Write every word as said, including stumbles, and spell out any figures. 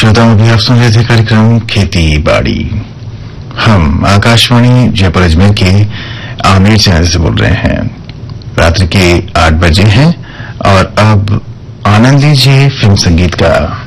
श्रोताओं, अभी आप सुन रहे थे कार्यक्रम खेती बाड़ी। हम आकाशवाणी जयपुर अजमेर के आमेर चैनल से बोल रहे हैं। रात्रि के आठ बजे हैं और अब आनंद लीजिए फिल्म संगीत का।